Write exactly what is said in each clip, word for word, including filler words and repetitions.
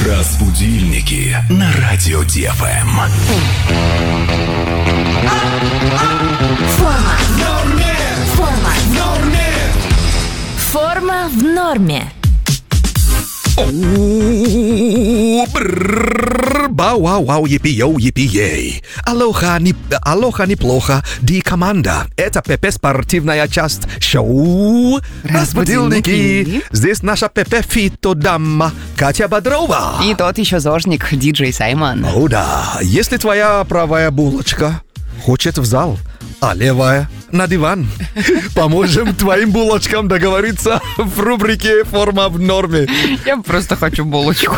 Разбудильники на радио ДФМ. Форма в норме. Форма в норме. Форма в норме. Бау-вау-вау, епи-йоу, епи-ей. Алоха, не, алоха неплохо, ди команда. Это ПП спортивная часть шоу «Разбудильники». Здесь наша ПП фито-дама Катя Бодрова. И тот еще зожник, диджей Саймон. О да, если твоя правая булочка хочет в зал, а левая на диван, поможем твоим булочкам договориться в рубрике «Форма в норме». Я просто хочу булочку.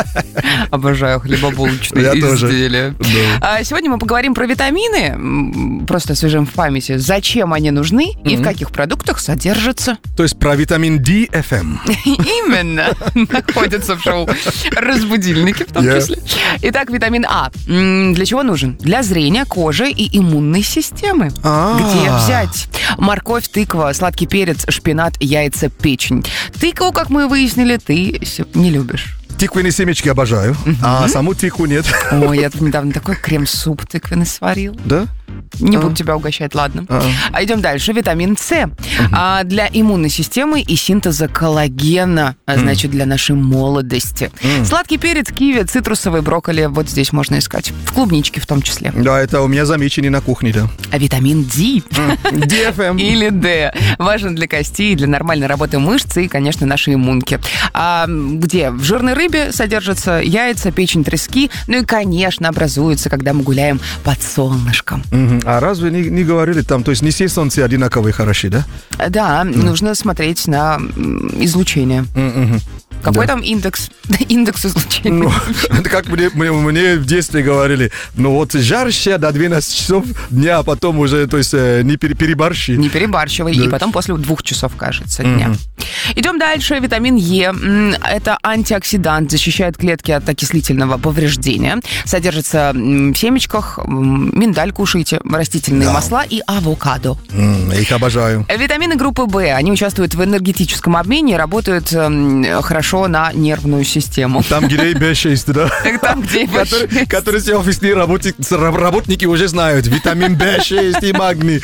Обожаю хлебобулочные Я изделия. тоже. Да. А сегодня мы поговорим про витамины, просто освежим в памяти, зачем они нужны mm-hmm. и в каких продуктах содержатся. То есть про витамин ди эф эм. Именно. Находятся в шоу «Разбудильники» в том Yeah. числе. Итак, витамин А. Для чего нужен? Для зрения, кожи и иммунной системы. А. Где взять? Морковь, тыква, сладкий перец, шпинат, яйца, печень. Тыкву, как мы выяснили, ты не любишь. Тыквенные семечки обожаю, uh-huh. а саму тыкву нет. Ой, я тут недавно такой крем-суп тыквенный сварил. Да? Не А. буду тебя угощать, ладно. А. А идем дальше. Витамин С. Uh-huh. А, для иммунной системы и синтеза коллагена, а значит, для нашей молодости. Mm. Сладкий перец, киви, цитрусовый, брокколи. Вот здесь можно искать. В клубничке в том числе. Да, это у меня замечено на кухне, да. А витамин Д. ди эф эм. Или Д. Важен для костей, для нормальной работы мышц и, конечно, нашей иммунки. А где? В жирной рыбе содержатся яйца, печень, трески. Ну и, конечно, образуются, когда мы гуляем под солнышком. Мгм. А разве не, не говорили там, то есть не все солнца одинаковые хороши, да? Да, нужно смотреть на м, излучение. Мгм. Какой Да. там индекс? Индекс излучения. Ну, это как мне, мне, мне в детстве говорили, ну вот жарще до двенадцати часов дня, а потом уже, то есть э, не пере- переборщи. Не перебарщивай. Да. И потом после двух часов, кажется, дня. Идем дальше. Витамин Е. М, Это антиоксидант, защищает клетки от окислительного повреждения. Содержится м, в семечках, м, миндаль кушайте, растительные Да. масла и авокадо. М, я их обожаю. Витамины группы В. Они участвуют в энергетическом обмене и работают м, хорошо на нервную систему. Там где бэ шесть, да? Там, где Которые, которые все офисные работники, работники уже знают. Витамин бэ шесть и магний.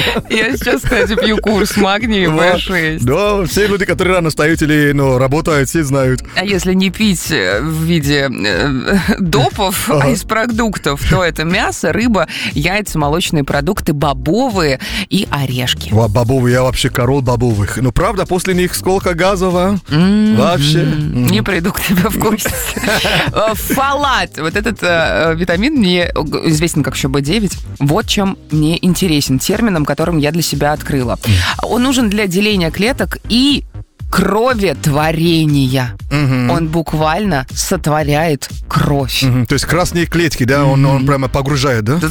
Я сейчас, кстати, пью курс магния вэ шесть. Да, все люди, которые рано встают или ну, работают, все знают. А если не пить э, в виде э, допов, а из продуктов, то это мясо, рыба, яйца, молочные продукты, бобовые и орешки. Ва, бобовые, я вообще король бобовых. Ну, правда, после них сколько газово. Вообще. Не приду к тебе в гости. Э, Фолат. Вот этот э, витамин мне известен как еще бэ девять. Вот чем мне интересен. Термином, которым я для себя открыла. Он нужен для деления клеток и кроветворения. Мгм. Он буквально сотворяет кровь. Мгм. То есть красные клетки, да, он, он прямо погружает, да?